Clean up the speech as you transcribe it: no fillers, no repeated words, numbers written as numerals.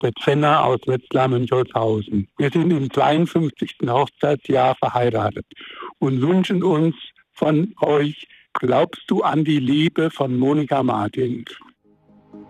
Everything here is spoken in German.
der Zenner aus Wetzlar-Münchholzhausen. Wir sind im 52. Hochzeitsjahr verheiratet und wünschen uns von euch: Glaubst du an die Liebe von Monika Martin?